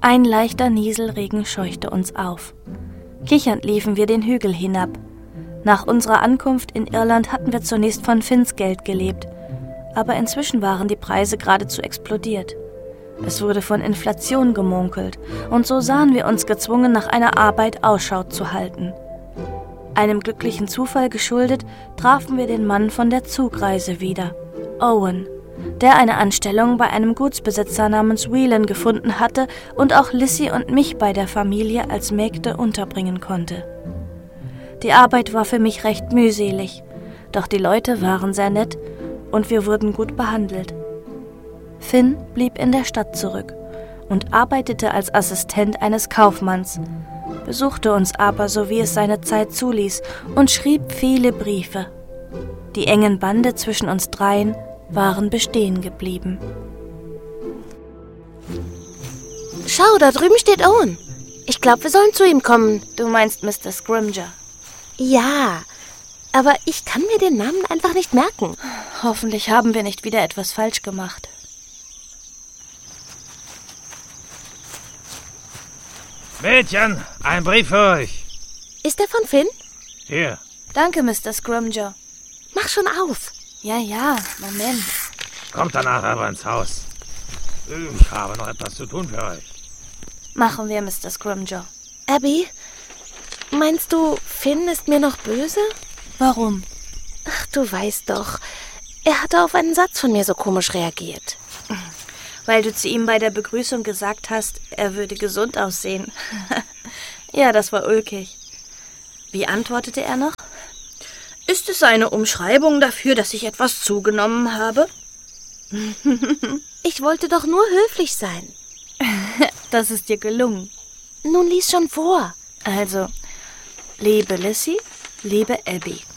Ein leichter Nieselregen scheuchte uns auf. Kichernd liefen wir den Hügel hinab. Nach unserer Ankunft in Irland hatten wir zunächst von Finns Geld gelebt, aber inzwischen waren die Preise geradezu explodiert. Es wurde von Inflation gemunkelt, und so sahen wir uns gezwungen, nach einer Arbeit Ausschau zu halten. Einem glücklichen Zufall geschuldet, trafen wir den Mann von der Zugreise wieder, Owen, der eine Anstellung bei einem Gutsbesitzer namens Whelan gefunden hatte und auch Lissy und mich bei der Familie als Mägde unterbringen konnte. Die Arbeit war für mich recht mühselig, doch die Leute waren sehr nett und wir wurden gut behandelt. Finn blieb in der Stadt zurück und arbeitete als Assistent eines Kaufmanns, besuchte uns aber, so wie es seine Zeit zuließ, und schrieb viele Briefe. Die engen Bande zwischen uns dreien waren bestehen geblieben. Schau, da drüben steht Owen. Ich glaube, wir sollen zu ihm kommen. Du meinst Mr. Scrimger? Ja, aber ich kann mir den Namen einfach nicht merken. Hoffentlich haben wir nicht wieder etwas falsch gemacht. Mädchen, ein Brief für euch. Ist der von Finn? Hier. Danke, Mr. Scrimger. Mach schon auf. Ja, Moment. Kommt danach aber ins Haus. Ich habe noch etwas zu tun für euch. Machen wir, Mr. Scrimger. Abby, meinst du, Finn ist mir noch böse? Warum? Ach, du weißt doch. Er hatte auf einen Satz von mir so komisch reagiert. Weil du zu ihm bei der Begrüßung gesagt hast, er würde gesund aussehen. Ja, das war ulkig. Wie antwortete er noch? Ist es eine Umschreibung dafür, dass ich etwas zugenommen habe? Ich wollte doch nur höflich sein. Das ist dir gelungen. Nun lies schon vor. Also, liebe Lissy, liebe Abby.